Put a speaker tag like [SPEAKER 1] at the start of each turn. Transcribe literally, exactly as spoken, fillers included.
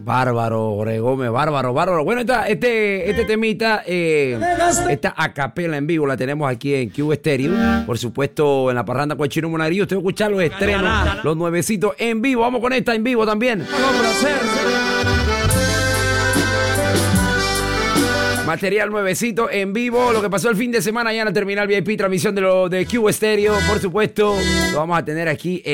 [SPEAKER 1] Bárbaro, Jorge Gómez, bárbaro, bárbaro. Bueno, esta, este, este temita, eh, esta acapela en vivo la tenemos aquí en Q Stereo. Por supuesto, en la parranda con Chino Monarillo. Usted va a escuchar los estrenos, los nuevecitos en vivo. Vamos con esta en vivo también. Material nuevecito en vivo. Lo que pasó el fin de semana allá en la terminal V I P, transmisión de lo de Q Stereo. Por supuesto, lo vamos a tener aquí.